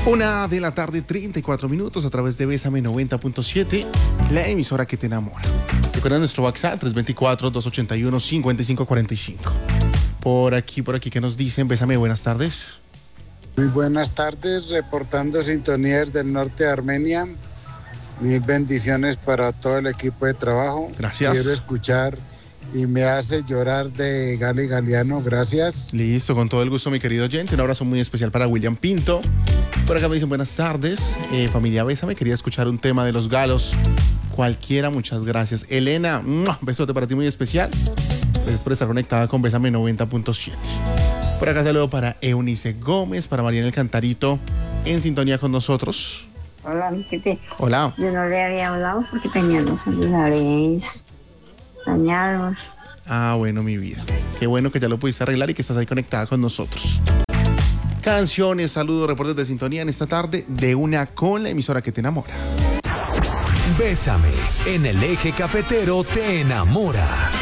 1:34 p.m. a través de Bésame 90.7, la emisora que te enamora. Recuerda nuestro WhatsApp 324-281-5545. Por aquí, ¿qué nos dicen? Bésame, buenas tardes. Muy buenas tardes, reportando sintonías del norte de Armenia. Mil bendiciones para todo el equipo de trabajo. Gracias. Quiero escuchar Y me hace llorar de Gali Galeano. Gracias. Listo, con todo el gusto, mi querido oyente. Un abrazo muy especial para William Pinto. Por acá me dicen buenas tardes. Familia Bésame, quería escuchar un tema de Los Galos. Cualquiera, muchas gracias. Elena, besote para ti muy especial. Gracias por estar conectada con Bésame 90.7. Por acá saludo para Eunice Gómez, para Mariana El Cantarito, en sintonía con nosotros. Hola, mi gente. Hola. Yo no le había hablado porque tenía los celulares dañados. Ah, bueno, mi vida. Qué bueno que ya lo pudiste arreglar y que estás ahí conectada con nosotros. Canciones, saludos, reportes de sintonía en esta tarde de una con la emisora que te enamora. Bésame, en el Eje Cafetero te enamora.